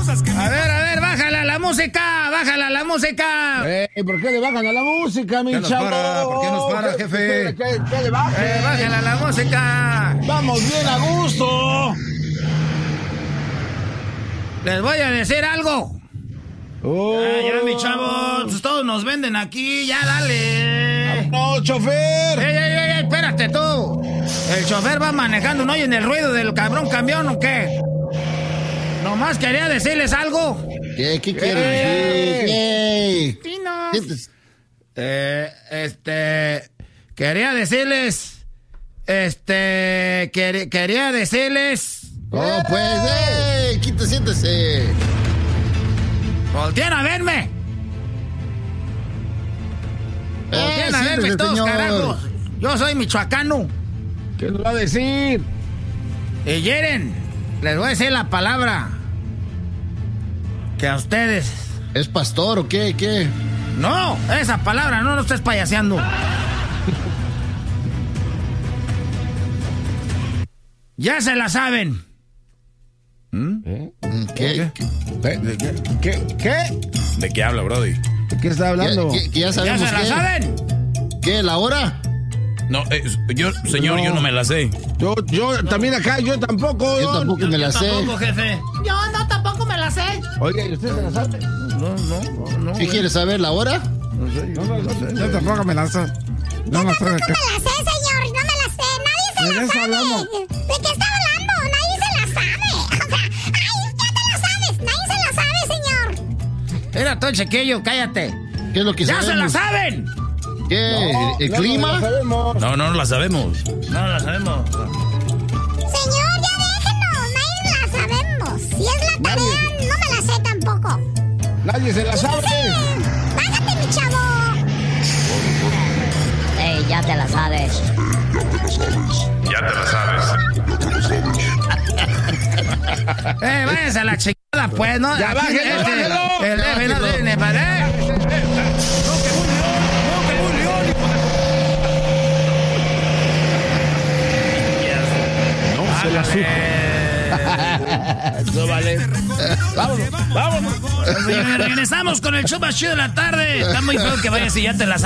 A ver, bájala la música, ¿Por qué le bajan a la música, mi chavo? ¿Por qué nos para, jefe? ¿Qué le bajan? Bájala la música. Vamos bien a gusto. Les voy a decir algo. Ya, mi chavo, pues todos nos venden aquí, ya dale. No, chofer. Ey, espérate tú. ¿El chofer va manejando, no oyen el ruido del cabrón camión o qué? Nomás quería decirles algo. ¿Qué quieres decir? Pinos. Quería decirles. Quería decirles. Oh, pues, siéntese. Volteen a verme. Volteen a verme todos, señor. carajos. Yo soy michoacano. ¿Qué nos va a decir? Y Yeren, les voy a decir la palabra. Que a ustedes. ¿Es pastor o qué? No, esa palabra no estés payaseando. Ya se la saben. ¿Qué? ¿De qué habla, Brody? ¿De qué está hablando? ¿Qué ya sabemos? ¿Ya se la saben? ¿Qué? ¿La hora? No, yo no me la sé. Yo también acá, yo tampoco. Yo tampoco me la sé. Tampoco, jefe. Yo no, tampoco me la sé. Oye, ¿y usted se la sabe? No. ¿Qué quiere saber, la hora? No sé. Yo tampoco me la sé. No me la sé, señor. No me la sé. Nadie se la sabe. Hablamos? ¿De qué está hablando? Nadie se la sabe. O sea, ya te la sabes. Nadie se la sabe, señor. Era todo chiquillo, cállate. ¿Qué es lo que ¡Ya sabemos? se la saben! ¿Qué? ¿El clima? No la sabemos. No la sabemos. Señor, ya déjenos. Nadie la sabemos. Si es la tarea, no me la sé tampoco. Nadie se la sabe. Bájate, mi chavo. Ey, ya te la sabes. Ya te la sabes. Váyanse a la chingada, pues, ¿no? Ya, Aquí, bájelo. El jefe no tiene para. No se la supo. Eso vale. Vámonos. Regresamos con el show más chido de la tarde. Está muy feo que vayas y ya te la sabes.